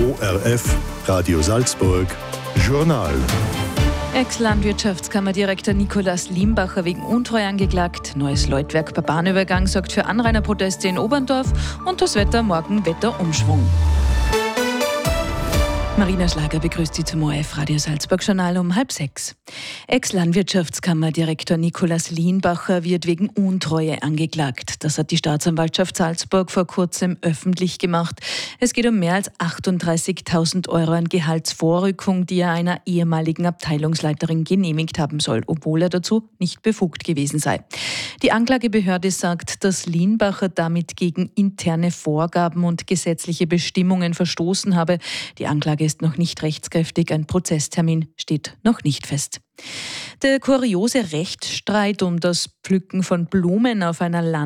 ORF Radio Salzburg Journal. Ex-Landwirtschaftskammerdirektor Nikolaus Limbacher wegen Untreue angeklagt. Neues Leutwerk bei Bahnübergang sorgt für Anrainerproteste in Oberndorf und das Wetter morgen Wetterumschwung. Marina Schlager begrüßt Sie zum ORF Radio Salzburg Journal um 5:30. Ex-Landwirtschaftskammerdirektor Nikolaus Limbacher wird wegen Untreue angeklagt. Das hat die Staatsanwaltschaft Salzburg vor kurzem öffentlich gemacht. Es geht um mehr als 38.000 Euro an Gehaltsvorrückung, die er einer ehemaligen Abteilungsleiterin genehmigt haben soll, obwohl er dazu nicht befugt gewesen sei. Die Anklagebehörde sagt, dass Limbacher damit gegen interne Vorgaben und gesetzliche Bestimmungen verstoßen habe. Die Anklage ist noch nicht rechtskräftig, ein Prozesstermin steht noch nicht fest. Der kuriose Rechtsstreit um das Pflücken von Blumen auf einer